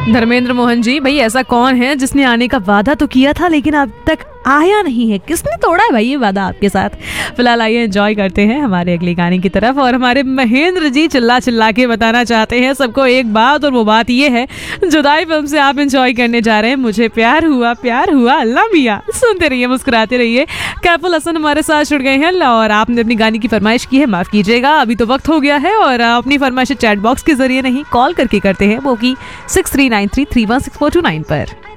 धर्मेंद्र मोहन जी, भाई ऐसा कौन है जिसने आने का वादा तो किया था लेकिन अब तक आया नहीं है? किसने तोड़ा है भाई ये वादा आपके साथ? फिलहाल आइए एंजॉय करते हैं हमारे अगले गाने की तरफ। और हमारे महेंद्र जी चिल्ला चिल्ला के बताना चाहते हैं सबको एक बात, और वो बात ये है, जुदाई फिल्म से आप एंजॉय करने जा रहे हैं मुझे प्यार हुआ अल्लाह मियां। सुनते रहिए, मुस्कुराते रहिए। कैफुल हसन हमारे साथ जुड़ गए हैं और आपने अपनी गाने की फरमाइश की है, माफ कीजिएगा अभी तो वक्त हो गया है। और अपनी फरमाइश चैट बॉक्स के जरिए नहीं, कॉल करके करते हैं, वो की 6393316429 पर।